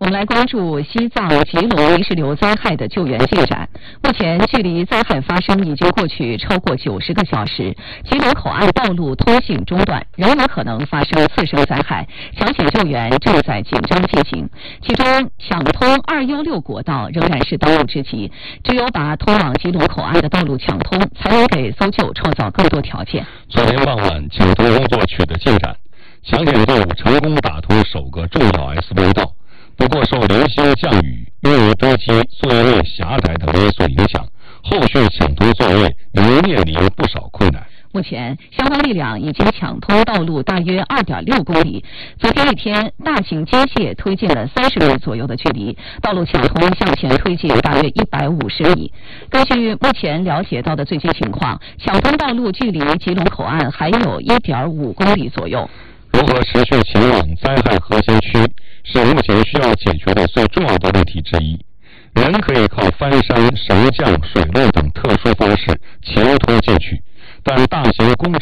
我们来关注西藏吉隆泥石流灾害的救援进展。目前，距离灾害发生已经过去超过90个小时，吉隆口岸道路通信中断，仍有可能发生次生灾害，抢险救援正在紧张进行。其中，抢通216国道仍然是当务之急，只有把通往吉隆口岸的道路抢通，才能给搜救创造更多条件。 昨天傍晚，抢通工作取得进展，抢险队伍成功打通首个重要 S 弯道。不过，受零星降雨、因为多期作业面狭窄等因素影响，后续抢通作业仍面临不少困难。 目前，相关力量已经抢通道路大约2.6公里。昨天一天，大型机械推进了30米左右的距离，道路抢通向前推进大约150米。根据目前了解到的最新情况，抢通道路距离吉隆口岸还有1.5公里左右。 如何持续前往灾害核心区，是目前需要解决的最重要的问题之一。人可以靠翻山、绳降、水路等特殊方式前推进去，但大型工程